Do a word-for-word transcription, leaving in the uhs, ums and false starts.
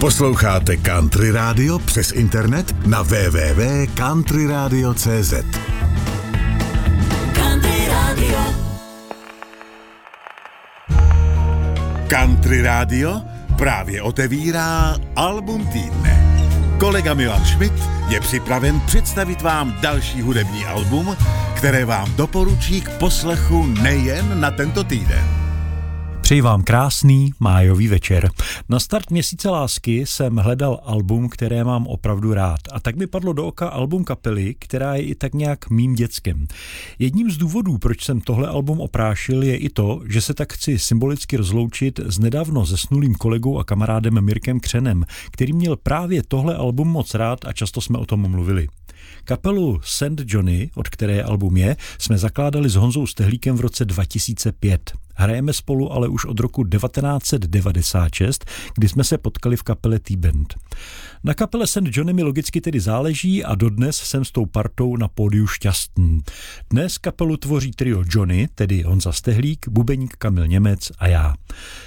Posloucháte Country Radio přes internet na w w w tečka country radio tečka c z. Country Radio. Country Radio právě otevírá album týdne. Kolega Milan Schmidt je připraven představit vám další hudební album, které vám doporučí k poslechu nejen na tento týden. Přeji vám krásný májový večer. Na start měsíce lásky jsem hledal album, které mám opravdu rád. A tak mi padlo do oka album kapely, která je i tak nějak mým dětskem. Jedním z důvodů, proč jsem tohle album oprášil, je i to, že se tak chci symbolicky rozloučit s nedávno zesnulým kolegou a kamarádem Mirkem Křenem, který měl právě tohle album moc rád a často jsme o tom mluvili. Kapelu Saint Johnny, od které album je, jsme zakládali s Honzou Stehlíkem v roce dva tisíce pět. Hrajeme spolu ale už od roku devatenáct set devadesát šest, kdy jsme se potkali v kapele T-Band. Na kapele Saint Johnny mi logicky tedy záleží a dodnes jsem s tou partou na pódiu šťastný. Dnes kapelu tvoří trio Johnny, tedy Honza Stehlík, bubeník Kamil Němec a já.